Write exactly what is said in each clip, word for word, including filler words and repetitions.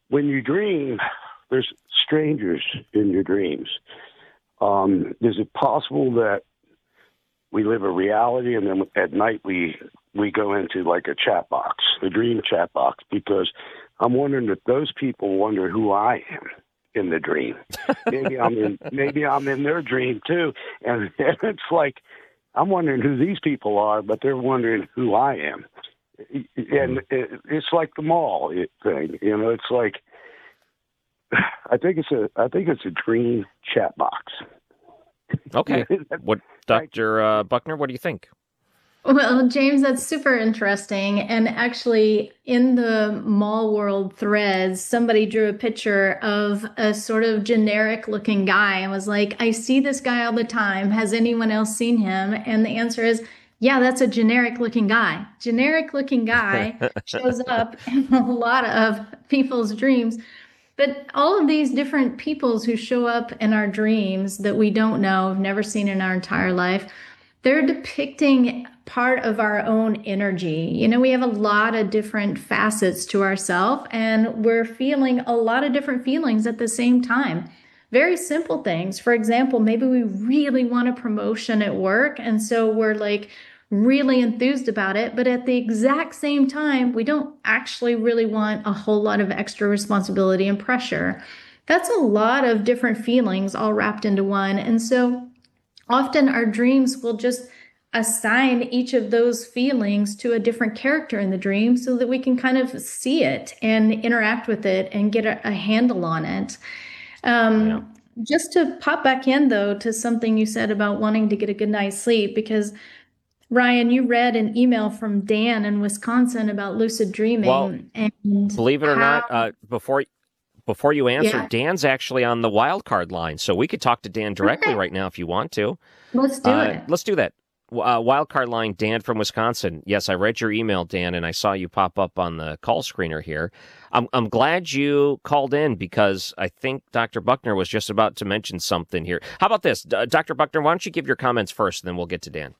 when you dream, there's strangers in your dreams. Um, is it possible that we live a reality and then at night we we go into like a chat box, the dream chat box? Because I'm wondering if those people wonder who I am in the dream. Maybe I'm in maybe I'm in their dream too, and, and it's like I'm wondering who these people are, but they're wondering who I am. And it, it's like the mall thing, you know. It's like I think it's a I think it's a dream chat box. Okay. What, Doctor Uh, Buckner? What do you think? Well, James, that's super interesting. And actually, in the mall world threads, somebody drew a picture of a sort of generic looking guy and was like, I see this guy all the time. Has anyone else seen him? And the answer is, yeah, that's a generic looking guy. Generic looking guy shows up in a lot of people's dreams. But all of these different peoples who show up in our dreams that we don't know, have never seen in our entire life, they're depicting part of our own energy. You know, we have a lot of different facets to ourselves, and we're feeling a lot of different feelings at the same time. Very simple things. For example, maybe we really want a promotion at work, and so we're like really enthused about it, but at the exact same time, we don't actually really want a whole lot of extra responsibility and pressure. That's a lot of different feelings all wrapped into one. And so often our dreams will just assign each of those feelings to a different character in the dream so that we can kind of see it and interact with it and get a, a handle on it. Um, yeah. Just to pop back in, though, to something you said about wanting to get a good night's sleep, because Ryan, you read an email from Dan in Wisconsin about lucid dreaming. Well, and believe it or how, not, uh, before before you answer, yeah. Dan's actually on the wild card line, so we could talk to Dan directly okay. right now if you want to. Let's do uh, it. Let's do that. Uh, wild card line, Dan from Wisconsin. Yes, I read your email, Dan, and I saw you pop up on the call screener here. I'm I'm glad you called in because I think Doctor Buckner was just about to mention something here. How about this, uh, Doctor Buckner? Why don't you give your comments first, and then we'll get to Dan.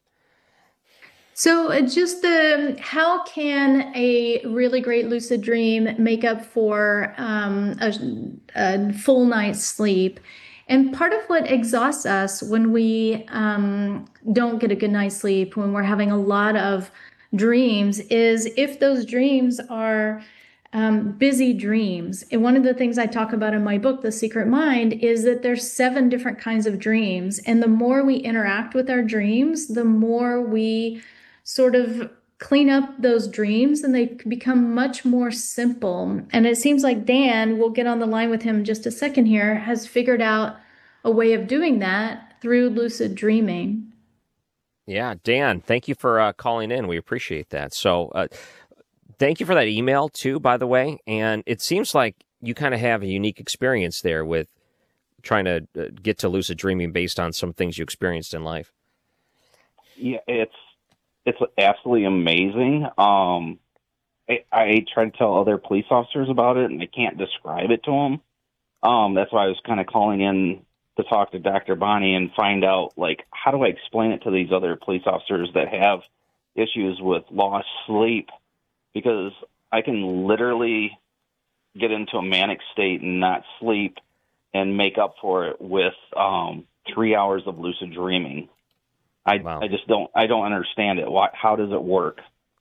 So uh, just the, how can a really great lucid dream make up for um, a, a full night's sleep? And part of what exhausts us when we um, don't get a good night's sleep, when we're having a lot of dreams, is if those dreams are um, busy dreams. And one of the things I talk about in my book, The Secret Mind, is that there's seven different kinds of dreams. And the more we interact with our dreams, the more we sort of clean up those dreams and they become much more simple. And it seems like Dan, we'll get on the line with him in just a second here, has figured out a way of doing that through lucid dreaming. Yeah, Dan, thank you for uh, calling in. We appreciate that. So uh, thank you for that email too, by the way. And it seems like you kind of have a unique experience there with trying to uh, get to lucid dreaming based on some things you experienced in life. Yeah, it's It's absolutely amazing. Um, I, I try to tell other police officers about it, and I can't describe it to them. Um, that's why I was kind of calling in to talk to Doctor Bonnie and find out, like, how do I explain it to these other police officers that have issues with lost sleep? Because I can literally get into a manic state and not sleep and make up for it with um, three hours of lucid dreaming. I, wow. I just don't, I don't understand it. Why, how does it work?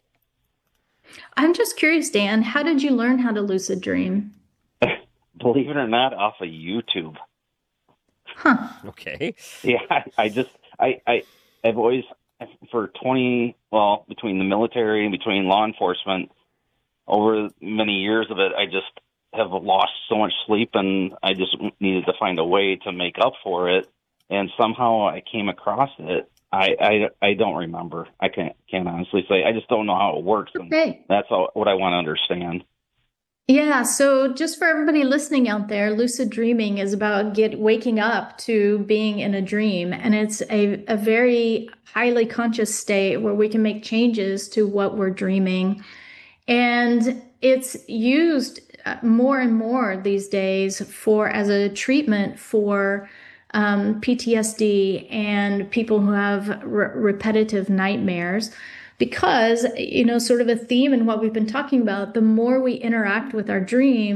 I'm just curious, Dan, how did you learn how to lucid dream? Believe it or not, off of YouTube. Huh. Okay. Yeah. I, I just, I, I, I've always, for twenty, well, between the military and between law enforcement, over many years of it, I just have lost so much sleep and I just needed to find a way to make up for it. And somehow I came across it. I, I, I don't remember. I can't can't honestly say. I just don't know how it works. And okay. That's all, what I want to understand. Yeah. So just for everybody listening out there, lucid dreaming is about get waking up to being in a dream. And it's a, a very highly conscious state where we can make changes to what we're dreaming. And it's used more and more these days for as a treatment for Um, P T S D and people who have re- repetitive nightmares, because, you know, sort of a theme in what we've been talking about, the more we interact with our dreams,